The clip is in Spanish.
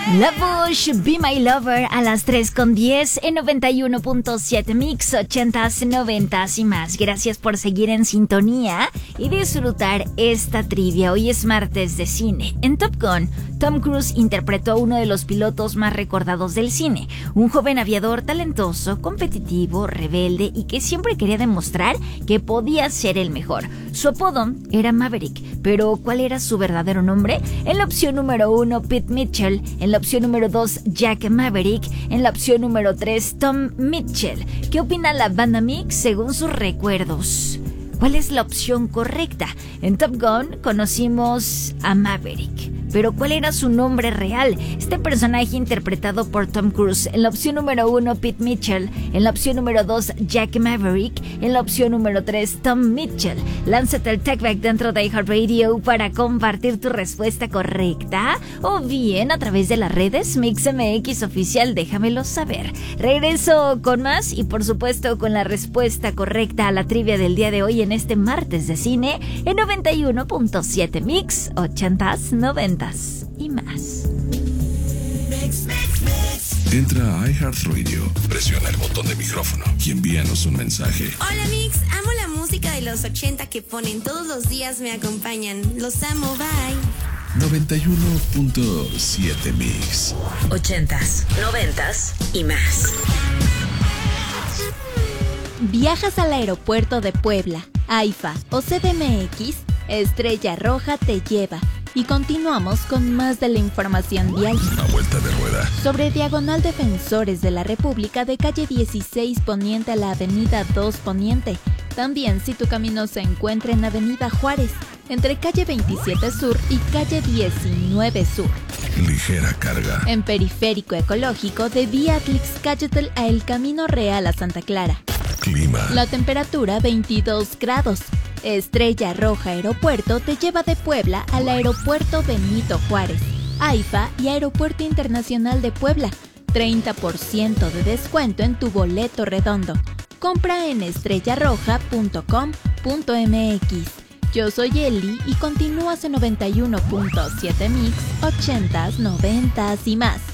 La Bush, Be My Lover a las 3:10 en 91.7 Mix, 80s, 90s y más. Gracias por seguir en sintonía y disfrutar esta trivia. Hoy es martes de cine. En Top Gun, Tom Cruise interpretó a uno de los pilotos más recordados del cine, un joven aviador talentoso, competitivo, rebelde y que siempre quería demostrar que podía ser el mejor. Su apodo era Maverick, pero ¿cuál era su verdadero nombre? En la opción número 1, Pete Mitchell; en la opción número 2, Jack Maverick; en la opción número 3, Tom Mitchell. ¿Qué opina la banda Mix según sus recuerdos? ¿Cuál es la opción correcta? En Top Gun conocimos a Maverick, pero ¿cuál era su nombre real? Este personaje interpretado por Tom Cruise. En la opción número 1, Pete Mitchell; en la opción número 2, Jack Maverick; en la opción número 3, Tom Mitchell. Lánzate el Talkback dentro de iHeartRadio para compartir tu respuesta correcta, o bien a través de las redes MixMX Oficial, déjamelo saber. Regreso con más y por supuesto con la respuesta correcta a la trivia del día de hoy en este martes de cine en 91.7 Mix, 80s, 90s y más. Entra a iHeartRadio, presiona el botón de micrófono y envíanos un mensaje. Hola Mix, amo la música de los 80 que ponen todos los días, me acompañan. Los amo, bye. 91.7 Mix. 80s, 90s y más. ¿Viajas al aeropuerto de Puebla, AIFA o CDMX? Estrella Roja te lleva. Y continuamos con más de la información vial. Una vuelta de rueda. Sobre Diagonal Defensores de la República, de calle 16 Poniente a la avenida 2 Poniente. También si tu camino se encuentra en avenida Juárez, entre calle 27 Sur y calle 19 Sur. Ligera carga. En Periférico Ecológico, de vía Atlixcáyotl a El Camino Real a Santa Clara. Clima. La temperatura 22 grados. Estrella Roja Aeropuerto te lleva de Puebla al Aeropuerto Benito Juárez, AIFA y Aeropuerto Internacional de Puebla. 30% de descuento en tu boleto redondo. Compra en estrellarroja.com.mx. Yo soy Eli y continúas en 91.7 Mix, 80s, 90s y más.